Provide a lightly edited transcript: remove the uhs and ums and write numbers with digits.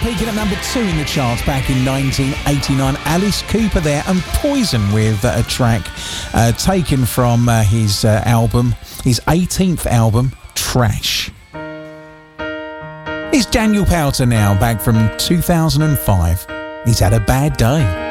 peaking at number 2 in the charts back in 1989. Alice Cooper there, and Poison with a track taken from his 18th album, Trash. It's Daniel Powter now, back from 2005. He's had a bad day.